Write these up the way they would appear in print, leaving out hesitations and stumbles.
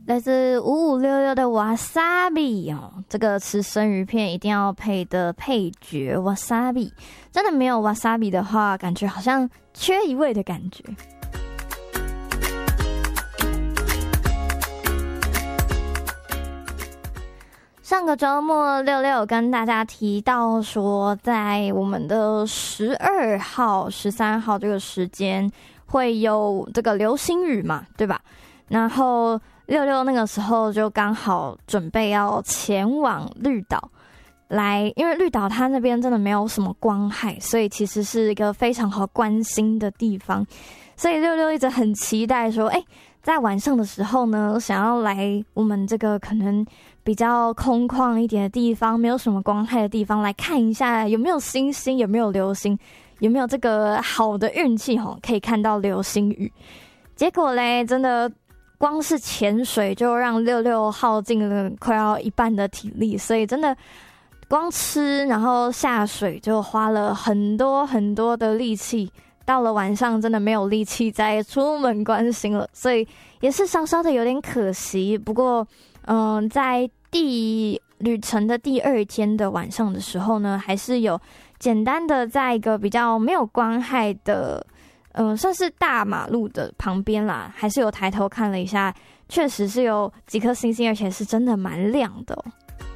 来自5566的 Wasabi 哦，这个吃生鱼片一定要配的配角 Wasabi， 真的没有 Wasabi 的话，感觉好像缺一味的感觉。上个周末66跟大家提到说，在我们的12号、13号这个时间会有这个流星雨嘛，对吧？然后66那个时候就刚好准备要前往绿岛来，因为绿岛它那边真的没有什么光害，所以其实是一个非常好观星的地方。所以66一直很期待说，在晚上的时候呢，想要来我们这个可能比较空旷一点的地方，没有什么光害的地方来看一下有没有星星，有没有流星，有没有这个好的运气可以看到流星雨。结果嘞，真的光是潜水就让66耗尽了快要一半的体力，所以真的光吃然后下水就花了很多很多的力气，到了晚上真的没有力气再出门观星了，所以也是稍稍的有点可惜。不过在旅程的第2天的晚上的时候呢，还是有简单的在一个比较没有光害的算是大马路的旁边啦，还是有抬头看了一下，确实是有几颗星星，而且是真的蛮亮的哦。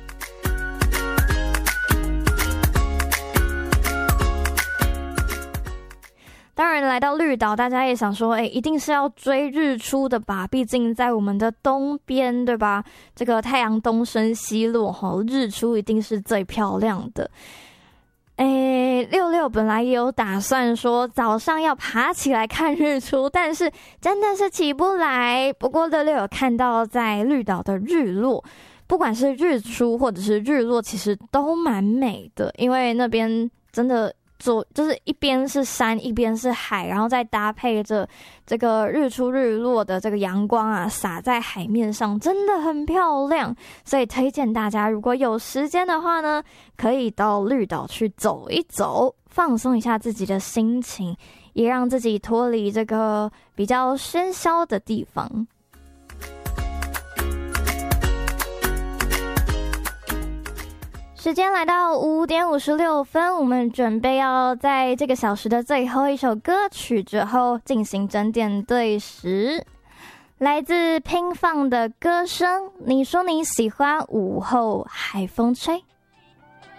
当然来到绿岛，大家也想说一定是要追日出的吧，毕竟在我们的东边，对吧？这个太阳东升西落日出一定是最漂亮的。66本来也有打算说早上要爬起来看日出，但是真的是起不来。不过66有看到在绿岛的日落，不管是日出或者是日落，其实都蛮美的，因为那边真的就是一边是山一边是海，然后再搭配着这个日出日落的这个阳光啊洒在海面上，真的很漂亮。所以推荐大家如果有时间的话呢，可以到绿岛去走一走，放松一下自己的心情，也让自己脱离这个比较喧嚣的地方。时间来到5点56分，我们准备要在这个小时的最后一首歌曲之后进行整点对时。来自拼放的歌声，你说你喜欢午后海风吹。